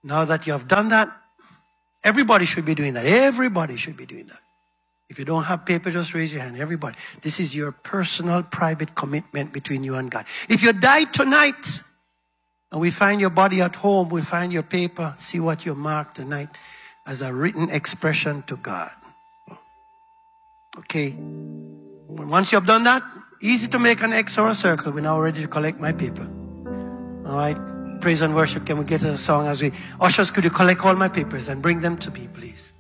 Now that you have done that, everybody should be doing that. Everybody should be doing that. If you don't have paper, just raise your hand. Everybody. This is your personal, private commitment between you and God. If you die tonight, and we find your body at home, we find your paper, see what you marked tonight as a written expression to God. Okay. Once you have done that, easy to make an X or a circle. We're now ready to collect my paper. All right. Praise and worship. Can we get a song as we... Ushers, could you collect all my papers and bring them to me, please?